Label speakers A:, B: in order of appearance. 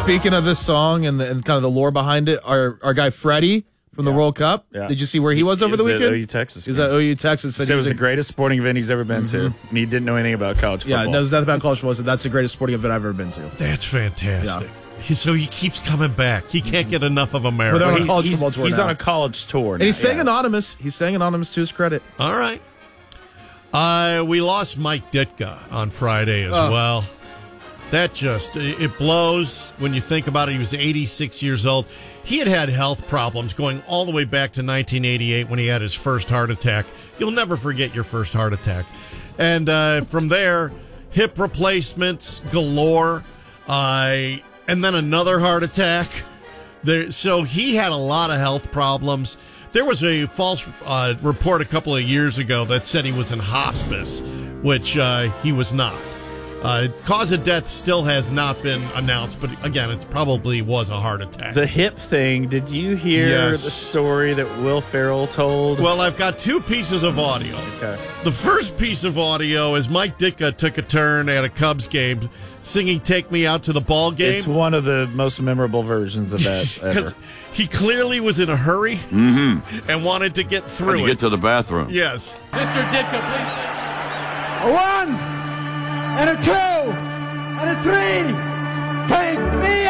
A: Speaking of this song and kind of the lore behind it, our guy Freddie from the World Cup. Yeah. Did you see where he was over the weekend?
B: OU Texas.
A: He's at OU Texas.
B: Said it was the greatest sporting event he's ever been to, and he didn't know anything about college football.
A: Yeah, knows nothing about college football. So that's the greatest sporting event I've ever been to.
C: That's fantastic. Yeah. So he keeps coming back. He can't get enough of America.
B: He's on a college tour now.
A: And he's staying anonymous. He's staying anonymous to his credit.
C: All right. We lost Mike Ditka on Friday as well. That it blows when you think about it. He was 86 years old. He had health problems going all the way back to 1988 when he had his first heart attack. You'll never forget your first heart attack. And from there, hip replacements galore. And then another heart attack. So he had a lot of health problems. There was a false report a couple of years ago that said he was in hospice, which he was not. Cause of death still has not been announced, but again, it probably was a heart attack.
B: The hip thing, did you hear the story that Will Ferrell told?
C: Well, I've got two pieces of audio.
B: Okay.
C: The first piece of audio is Mike Ditka took a turn at a Cubs game singing Take Me Out to the Ball Game.
B: It's one of the most memorable versions of that ever.
C: He clearly was in a hurry and wanted to get through
D: to get to the bathroom.
C: Yes.
E: Mr. Ditka, please. A 1 and a 2 and a 3. Take me